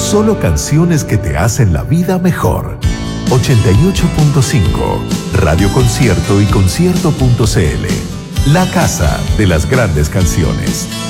solo canciones que te hacen la vida mejor. 88.5, Radio Concierto y concierto.cl. La casa de las grandes canciones.